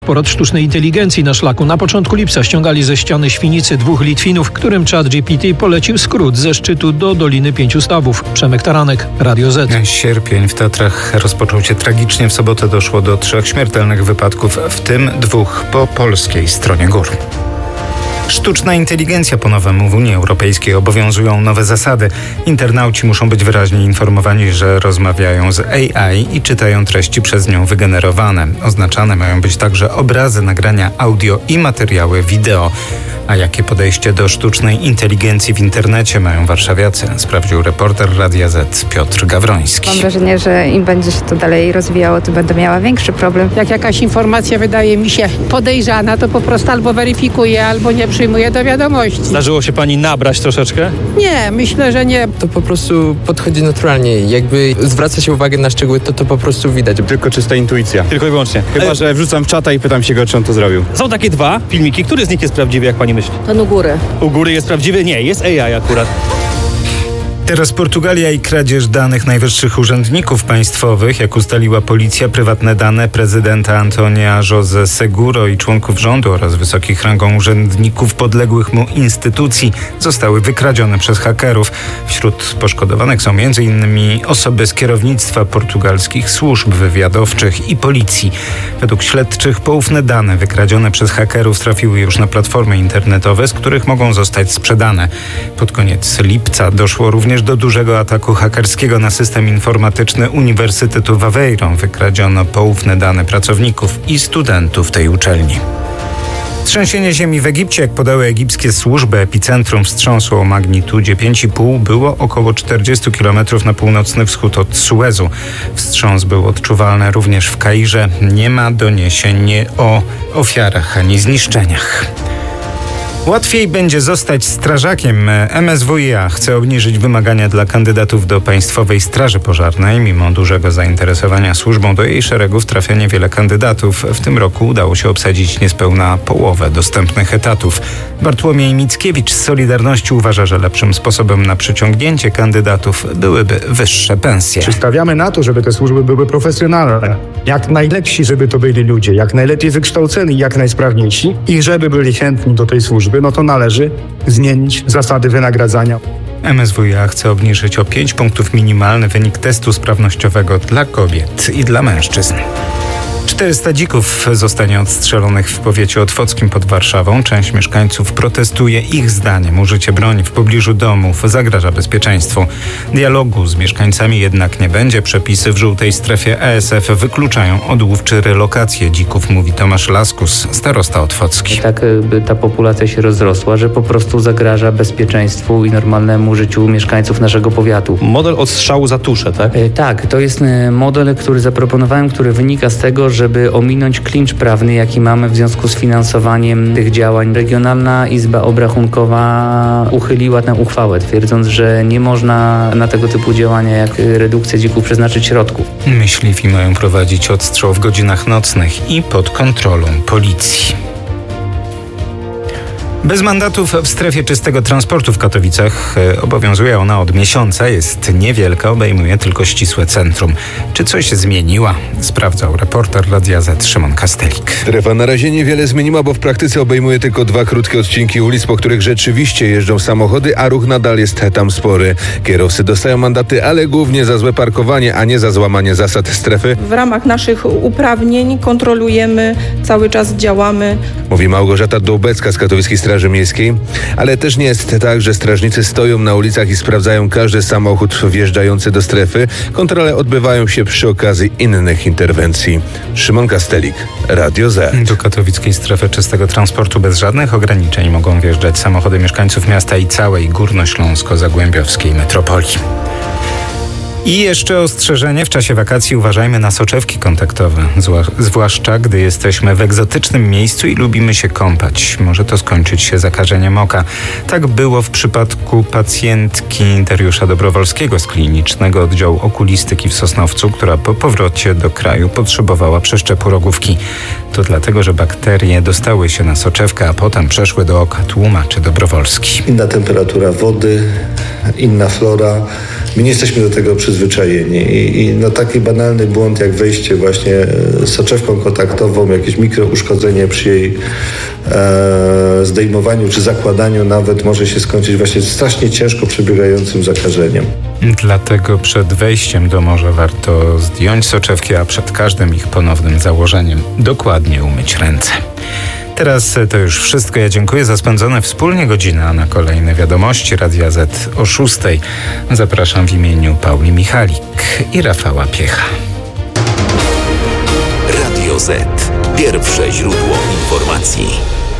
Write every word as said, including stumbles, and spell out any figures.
Porad sztucznej inteligencji na szlaku. Na początku lipca ściągali ze ściany świnicy dwóch Litwinów, którym ChatGPT polecił skrót ze szczytu do Doliny Pięciu Stawów. Przemek Taranek, Radio Z. Sierpień w Tatrach rozpoczął się tragicznie. W sobotę doszło do trzech śmiertelnych wypadków, w tym dwóch po polskiej stronie gór. Sztuczna inteligencja po nowemu w Unii Europejskiej obowiązują nowe zasady. Internauci muszą być wyraźnie informowani, że rozmawiają z A I i czytają treści przez nią wygenerowane. Oznaczane mają być także obrazy, nagrania audio i materiały wideo. A jakie podejście do sztucznej inteligencji w internecie mają warszawiacy? Sprawdził reporter Radia Z Piotr Gawroński. Mam wrażenie, że im będzie się to dalej rozwijało, to będę miała większy problem. Jak jakaś informacja wydaje mi się podejrzana, to po prostu albo weryfikuję, albo nie przyjmuję do wiadomości. Zdarzyło się pani nabrać troszeczkę? Nie, myślę, że nie. To po prostu podchodzi naturalnie. Jakby zwraca się uwagę na szczegóły, to to po prostu widać. Tylko czysta intuicja. Tylko i wyłącznie. Chyba, że wrzucam w czata i pytam się go, czy on to zrobił. Są takie dwa filmiki. Który z nich jest prawdziwy, jak pani myśli? Ten u góry. U góry jest prawdziwy? Nie, jest A I akurat. Teraz Portugalia i kradzież danych najwyższych urzędników państwowych. Jak ustaliła policja, prywatne dane prezydenta Antonia José Seguro i członków rządu oraz wysokich rangą urzędników podległych mu instytucji zostały wykradzione przez hakerów. Wśród poszkodowanych są między innymi osoby z kierownictwa portugalskich służb wywiadowczych i policji. Według śledczych poufne dane wykradzione przez hakerów trafiły już na platformy internetowe, z których mogą zostać sprzedane. Pod koniec lipca doszło również do dużego ataku hakerskiego na system informatyczny Uniwersytetu w Aveiro. Wykradziono poufne dane pracowników i studentów tej uczelni. Trzęsienie ziemi w Egipcie, jak podały egipskie służby, epicentrum wstrząsu o magnitudzie pięć i pół było około czterdzieści kilometrów na północny wschód od Suezu. Wstrząs był odczuwalny również w Kairze. Nie ma doniesień o ofiarach ani zniszczeniach. Łatwiej będzie zostać strażakiem. M S W i A chce obniżyć wymagania dla kandydatów do Państwowej Straży Pożarnej. Mimo dużego zainteresowania służbą do jej szeregów trafia niewiele kandydatów. W tym roku udało się obsadzić niespełna połowę dostępnych etatów. Bartłomiej Mickiewicz z Solidarności uważa, że lepszym sposobem na przyciągnięcie kandydatów byłyby wyższe pensje. Stawiamy na to, żeby te służby były profesjonalne. Jak najlepsi, żeby to byli ludzie, jak najlepiej wykształceni, jak najsprawniejsi i żeby byli chętni do tej służby, no to należy zmienić zasady wynagradzania. M S W i A chce obniżyć o pięć punktów minimalny wynik testu sprawnościowego dla kobiet i dla mężczyzn. czterysta dzików zostanie odstrzelonych w powiecie otwockim pod Warszawą. Część mieszkańców protestuje. Ich zdaniem użycie broni w pobliżu domów zagraża bezpieczeństwu. Dialogu z mieszkańcami jednak nie będzie. Przepisy w żółtej strefie A S F wykluczają odłów czy relokację dzików, mówi Tomasz Laskus, starosta otwocki. Tak by ta populacja się rozrosła, że po prostu zagraża bezpieczeństwu i normalnemu życiu mieszkańców naszego powiatu. Model odstrzału za tuszę, tak? E, tak, to jest model, który zaproponowałem, który wynika z tego, żeby ominąć klincz prawny, jaki mamy w związku z finansowaniem tych działań. Regionalna Izba Obrachunkowa uchyliła tę uchwałę, twierdząc, że nie można na tego typu działania jak redukcja dzików przeznaczyć środków. Myśliwi mają prowadzić odstrzał w godzinach nocnych i pod kontrolą policji. Bez mandatów w strefie czystego transportu w Katowicach. Obowiązuje ona od miesiąca, jest niewielka, obejmuje tylko ścisłe centrum. Czy coś zmieniła? Sprawdzał reporter Radia Z Szymon Kastelik. Strefa na razie niewiele zmieniła, bo w praktyce obejmuje tylko dwa krótkie odcinki ulic, po których rzeczywiście jeżdżą samochody, a ruch nadal jest tam spory. Kierowcy dostają mandaty, ale głównie za złe parkowanie, a nie za złamanie zasad strefy. W ramach naszych uprawnień kontrolujemy, cały czas działamy. Mówi Małgorzata Dołbecka z Katowickiej Straży Miejskiej, ale też nie jest tak, że strażnicy stoją na ulicach i sprawdzają każdy samochód wjeżdżający do strefy. Kontrole odbywają się przy okazji innych interwencji. Szymon Kastelik, Radio Z. Do katowickiej strefy czystego transportu bez żadnych ograniczeń mogą wjeżdżać samochody mieszkańców miasta i całej górnośląsko-zagłębiowskiej metropolii. I jeszcze ostrzeżenie, w czasie wakacji uważajmy na soczewki kontaktowe, zwłaszcza gdy jesteśmy w egzotycznym miejscu i lubimy się kąpać. Może to skończyć się zakażeniem oka. Tak było w przypadku pacjentki Dariusza Dobrowolskiego z klinicznego oddziału okulistyki w Sosnowcu, która po powrocie do kraju potrzebowała przeszczepu rogówki. To dlatego, że bakterie dostały się na soczewkę, a potem przeszły do oka, tłumaczy Dobrowolski. Inna temperatura wody, inna flora, My nie jesteśmy do tego przyzwyczajeni i, i no taki banalny błąd jak wejście właśnie soczewką kontaktową, jakieś mikrouszkodzenie przy jej e, zdejmowaniu czy zakładaniu nawet może się skończyć właśnie strasznie ciężko przebiegającym zakażeniem. Dlatego przed wejściem do morza warto zdjąć soczewki, a przed każdym ich ponownym założeniem dokładnie umyć ręce. Teraz to już wszystko. Ja dziękuję za spędzone wspólnie godziny, a na kolejne wiadomości Radia Z o szóstej zapraszam w imieniu Pauli Michalik i Rafała Piecha. Radio Z. Pierwsze źródło informacji.